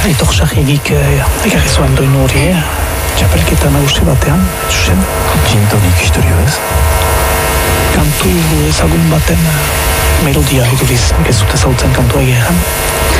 Aitor Sarrigik ekarri zuen doinu hori, txapelketa nagusi batean, zuzen. Gintonik historio ez? Kantu ezagun baten melodia iduriz, nik ez dut ezautzen kantua egeran.